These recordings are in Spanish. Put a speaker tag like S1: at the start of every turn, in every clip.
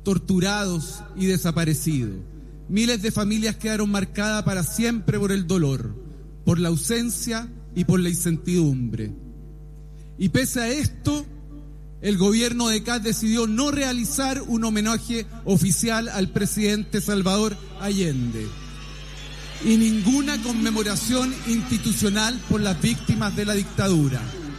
S1: torturados y desaparecidos. Miles de familias quedaron marcadas para siempre por el dolor, por la ausencia y por la incertidumbre. Y pese a esto, el gobierno de Kast decidió no realizar un homenaje oficial al presidente Salvador Allende y ninguna conmemoración institucional por las víctimas de la dictadura.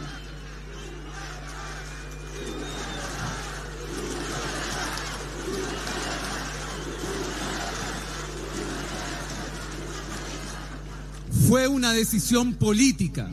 S1: Fue una decisión política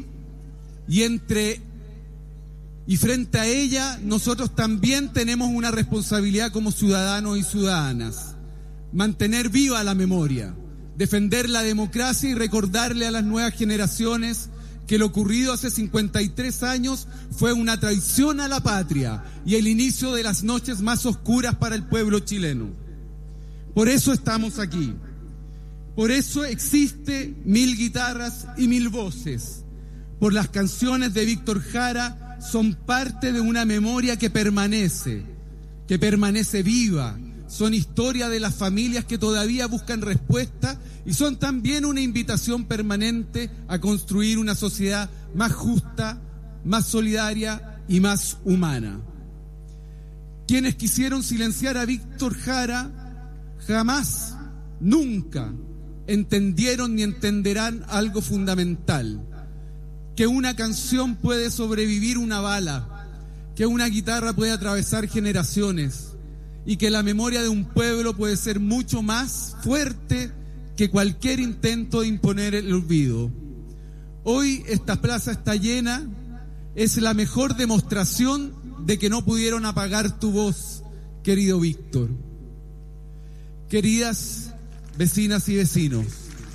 S1: y frente a ella nosotros también tenemos una responsabilidad como ciudadanos y ciudadanas: mantener viva la memoria, defender la democracia y recordarle a las nuevas generaciones que lo ocurrido hace 53 años fue una traición a la patria y el inicio de las noches más oscuras para el pueblo chileno. Por eso estamos aquí. Por eso existe 1000 guitarras y 1000 voces. Por las canciones de Víctor Jara son parte de una memoria que permanece viva. Son historia de las familias que todavía buscan respuesta y son también una invitación permanente a construir una sociedad más justa, más solidaria y más humana. Quienes quisieron silenciar a Víctor Jara jamás, nunca entendieron ni entenderán algo fundamental: que una canción puede sobrevivir una bala, que una guitarra puede atravesar generaciones y que la memoria de un pueblo puede ser mucho más fuerte que cualquier intento de imponer el olvido. Hoy esta plaza está llena, es la mejor demostración de que no pudieron apagar tu voz, querido Víctor. Queridas vecinas y vecinos,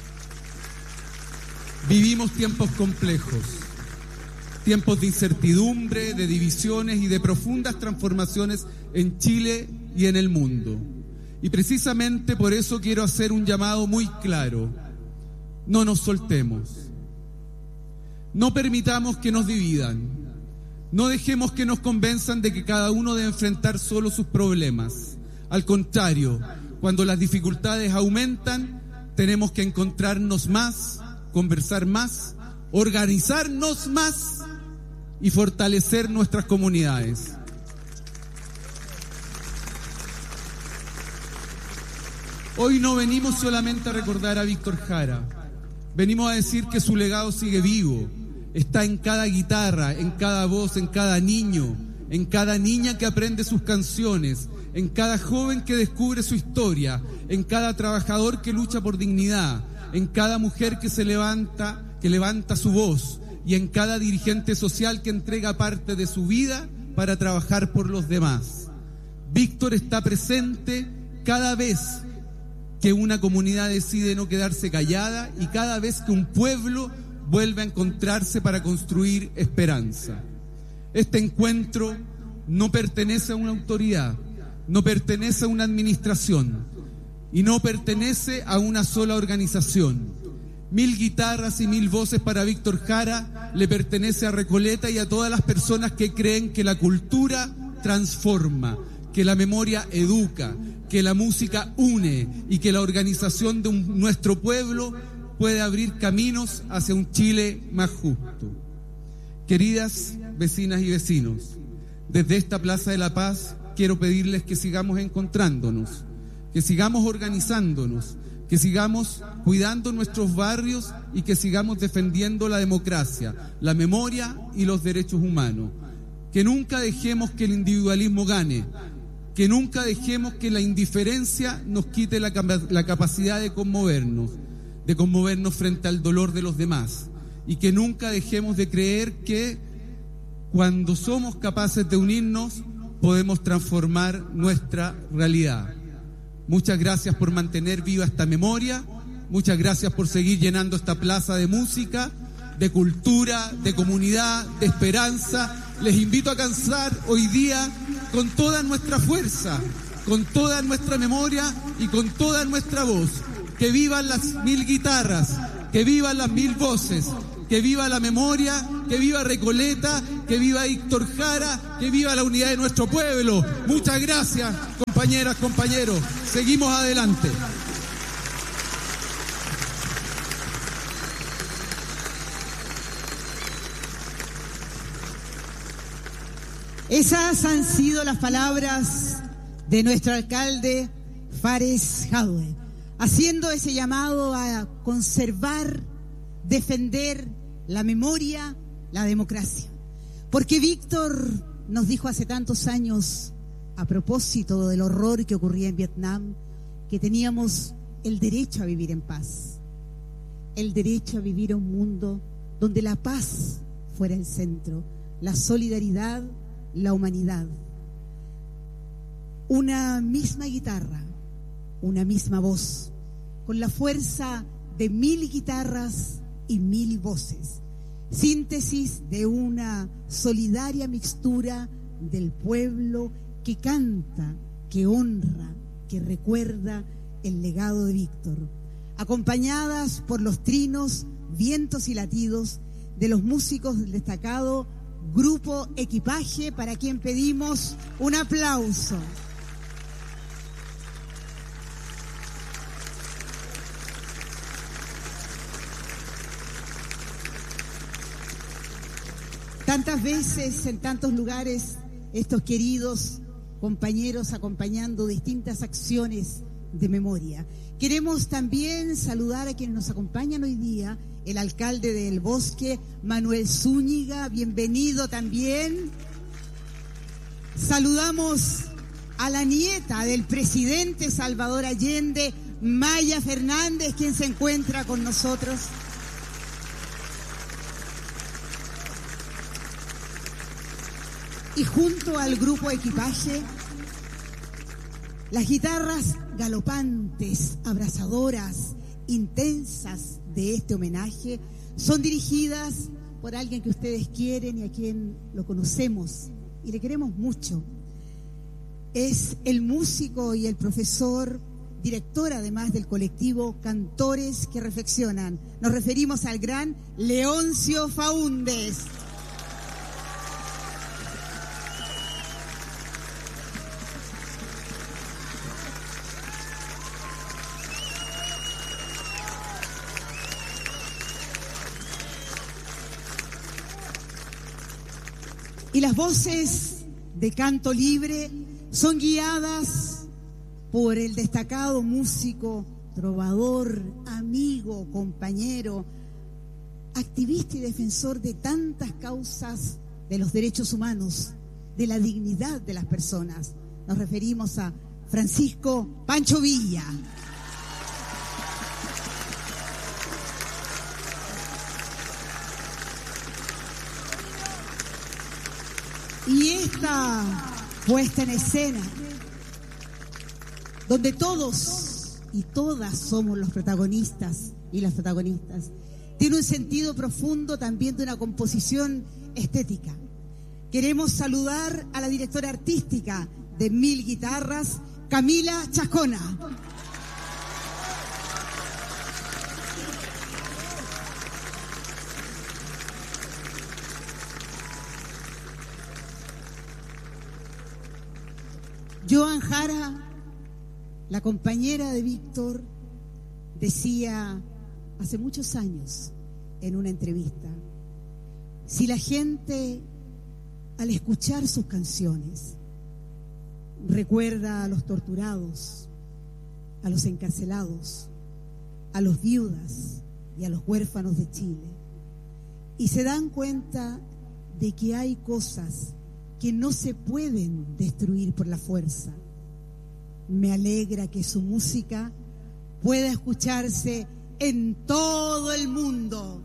S1: vivimos tiempos complejos, tiempos de incertidumbre, de divisiones y de profundas transformaciones en Chile y en el mundo. Y precisamente por eso quiero hacer un llamado muy claro: no nos soltemos, no permitamos que nos dividan, no dejemos que nos convenzan de que cada uno debe enfrentar solo sus problemas. Al contrario, cuando las dificultades aumentan, tenemos que encontrarnos más, conversar más, organizarnos más y fortalecer nuestras comunidades. Hoy no venimos solamente a recordar a Víctor Jara, venimos a decir que su legado sigue vivo, está en cada guitarra, en cada voz, en cada niño, en cada niña que aprende sus canciones, en cada joven que descubre su historia, en cada trabajador que lucha por dignidad, en cada mujer que levanta su voz y en cada dirigente social que entrega parte de su vida para trabajar por los demás. Víctor está presente cada vez que una comunidad decide no quedarse callada y cada vez que un pueblo vuelve a encontrarse para construir esperanza. Este encuentro no pertenece a una autoridad, no pertenece a una administración y no pertenece a una sola organización. 1000 guitarras y 1000 voces para Víctor Jara le pertenece a Recoleta y a todas las personas que creen que la cultura transforma, que la memoria educa, que la música une y que la organización de nuestro pueblo puede abrir caminos hacia un Chile más justo. Queridas vecinas y vecinos, desde esta Plaza de la Paz quiero pedirles que sigamos encontrándonos, que sigamos organizándonos, que sigamos cuidando nuestros barrios y que sigamos defendiendo la democracia, la memoria y los derechos humanos. Que nunca dejemos que el individualismo gane, que nunca dejemos que la indiferencia nos quite la capacidad de conmovernos frente al dolor de los demás, y que nunca dejemos de creer que cuando somos capaces de unirnos podemos transformar nuestra realidad. Muchas gracias por mantener viva esta memoria, muchas gracias por seguir llenando esta plaza de música, de cultura, de comunidad, de esperanza. Les invito a cantar hoy día con toda nuestra fuerza, con toda nuestra memoria y con toda nuestra voz. Que vivan las 1000 guitarras, que vivan las 1000 voces, que viva la memoria, que viva Recoleta, que viva Víctor Jara, que viva la unidad de nuestro pueblo. Muchas gracias, compañeras, compañeros. Seguimos adelante.
S2: Esas han sido las palabras de nuestro alcalde Fares Jadwe, haciendo ese llamado a conservar, defender la memoria, la democracia. Porque Víctor nos dijo hace tantos años, a propósito del horror que ocurría en Vietnam, que teníamos el derecho a vivir en paz, el derecho a vivir en un mundo donde la paz fuera el centro, la solidaridad, la humanidad. Una misma guitarra, una misma voz, con la fuerza de 1000 guitarras y 1000 voces, síntesis de una solidaria mixtura del pueblo que canta, que honra, que recuerda el legado de Víctor, acompañadas por los trinos, vientos y latidos de los músicos del destacado Grupo Equipaje, para quien pedimos un aplauso. Tantas veces, en tantos lugares, estos queridos compañeros acompañando distintas acciones de memoria. Queremos también saludar a quienes nos acompañan hoy día, el alcalde de El Bosque, Manuel Zúñiga, bienvenido también. Saludamos a la nieta del presidente Salvador Allende, Maya Fernández, quien se encuentra con nosotros. Y junto al Grupo Equipaje, las guitarras galopantes, abrazadoras, intensas de este homenaje son dirigidas por alguien que ustedes quieren y a quien lo conocemos y le queremos mucho. Es el músico y el profesor, director además del colectivo Cantores que Reflexionan. Nos referimos al gran Leoncio Faúndez. Y las voces de canto libre son guiadas por el destacado músico, trovador, amigo, compañero, activista y defensor de tantas causas de los derechos humanos, de la dignidad de las personas. Nos referimos a Francisco Pancho Villa. Y esta puesta en escena, donde todos y todas somos los protagonistas y las protagonistas, tiene un sentido profundo también de una composición estética. Queremos saludar a la directora artística de 1000 guitarras, Camila Chascona. Joan Jara, la compañera de Víctor, decía hace muchos años en una entrevista, si la gente al escuchar sus canciones recuerda a los torturados, a los encarcelados, a los viudas y a los huérfanos de Chile, y se dan cuenta de que hay cosas que no se pueden destruir por la fuerza, me alegra que su música pueda escucharse en todo el mundo.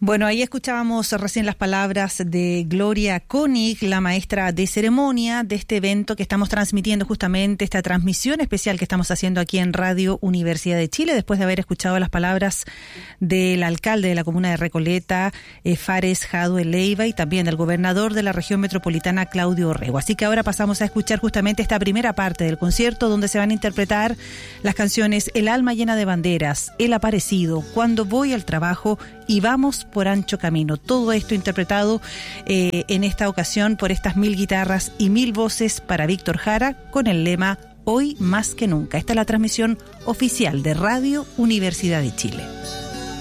S3: Bueno, ahí escuchábamos recién las palabras de Gloria Koenig, la maestra de ceremonia de este evento que estamos transmitiendo justamente, esta transmisión especial que estamos haciendo aquí en Radio Universidad de Chile, después de haber escuchado las palabras del alcalde de la comuna de Recoleta, Fares Jadue Leiva, y también del gobernador de la región metropolitana, Claudio Orrego. Así que ahora pasamos a escuchar justamente esta primera parte del concierto, donde se van a interpretar las canciones El alma llena de banderas, El aparecido, Cuando voy al trabajo y Vamos por ancho camino. Todo esto interpretado en esta ocasión por estas 1000 guitarras y 1000 voces para Víctor Jara, con el lema Hoy más que nunca. Esta es la transmisión oficial de Radio Universidad de Chile.